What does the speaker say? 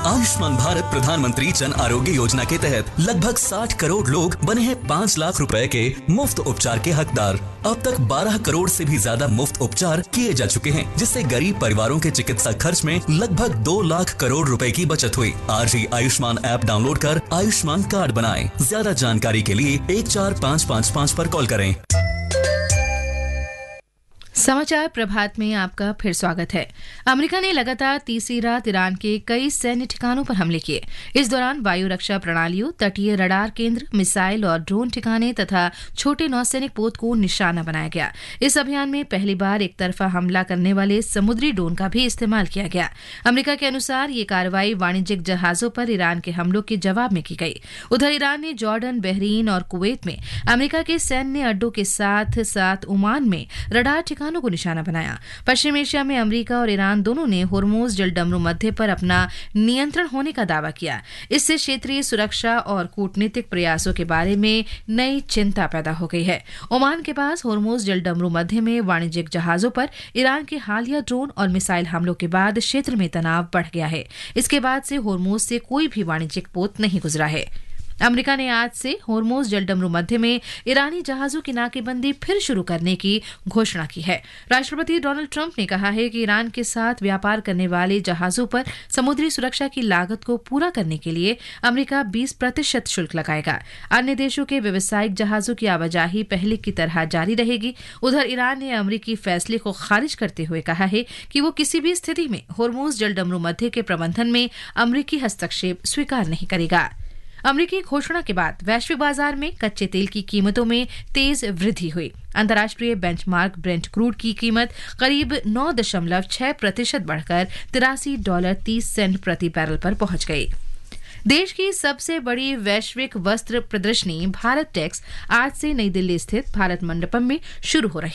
आयुष्मान भारत प्रधानमंत्री जन आरोग्य योजना के तहत लगभग 60 करोड़ लोग बने हैं 5 लाख रुपए के मुफ्त उपचार के हकदार। अब तक 12 करोड़ से भी ज्यादा मुफ्त उपचार किए जा चुके हैं, जिससे गरीब परिवारों के चिकित्सा खर्च में लगभग 2 लाख करोड़ रुपए की बचत हुई। आज ही आयुष्मान ऐप डाउनलोड कर आयुष्मान कार्ड बनाएं। ज्यादा जानकारी के लिए 14555 पर कॉल करें। समाचार प्रभात में आपका फिर स्वागत है। अमेरिका ने लगातार तीसरी रात ईरान के कई सैन्य ठिकानों पर हमले किए। इस दौरान वायु रक्षा प्रणालियों, तटीय रडार केंद्र, मिसाइल और ड्रोन ठिकाने तथा छोटे नौसैनिक पोत को निशाना बनाया गया। इस अभियान में पहली बार एक तरफा हमला करने वाले समुद्री ड्रोन का भी इस्तेमाल किया गया। अमेरिका के अनुसार ये कार्रवाई वाणिज्यिक जहाजों पर ईरान के हमलों के जवाब में की गई। उधर ईरान ने जॉर्डन, बहरीन और कुवैत में अमेरिका के सैन्य अड्डों के साथ साथ ओमान में रडार ठिकानों को निशाना बनाया। पश्चिम एशिया में अमेरिका और ईरान दोनों ने होर्मुज जलडमरू मध्य पर अपना नियंत्रण होने का दावा किया। इससे क्षेत्रीय सुरक्षा और कूटनीतिक प्रयासों के बारे में नई चिंता पैदा हो गई है। ओमान के पास होर्मुज जलडमरू मध्य में वाणिज्यिक जहाजों पर ईरान के हालिया ड्रोन और मिसाइल हमलों के बाद क्षेत्र में तनाव बढ़ गया है। इसके बाद से होर्मुज से कोई भी वाणिज्यिक पोत नहीं गुजरा है। अमेरिका ने आज से होर्मुज जलडमरू मध्य में ईरानी जहाजों की नाकेबंदी फिर शुरू करने की घोषणा की है। राष्ट्रपति डोनाल्ड ट्रंप ने कहा है कि ईरान के साथ व्यापार करने वाले जहाजों पर समुद्री सुरक्षा की लागत को पूरा करने के लिए अमेरिका 20% शुल्क लगाएगा। अन्य देशों के व्यावसायिक जहाजों की आवाजाही पहले की तरह जारी रहेगी। उधर ईरान ने अमेरिकी फैसले को खारिज करते हुए कहा है कि वो किसी भी स्थिति में होर्मुज जलडमरू मध्य के प्रबंधन में अमेरिकी हस्तक्षेप स्वीकार नहीं करेगा। अमेरिकी घोषणा के बाद वैश्विक बाजार में कच्चे तेल की कीमतों में तेज वृद्धि हुई। अंतर्राष्ट्रीय बेंचमार्क ब्रेंट क्रूड की कीमत करीब 9.6% बढ़कर $83.30 प्रति बैरल पर पहुंच गई। देश की सबसे बड़ी वैश्विक वस्त्र प्रदर्शनी भारत टेक्स आज से नई दिल्ली स्थित भारत मंडपम में शुरू हो रही